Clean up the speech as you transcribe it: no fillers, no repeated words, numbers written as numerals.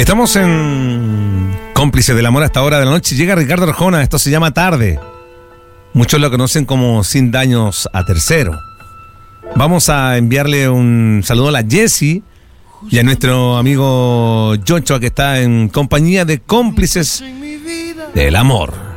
Estamos en Cómplices del Amor hasta ahora de la noche. Llega Ricardo Arjona, esto se llama Tarde. Muchos lo conocen como Sin Daños a Tercero. Vamos a enviarle un saludo a la Jessie y a nuestro amigo Joshua, que está en compañía de Cómplices del Amor.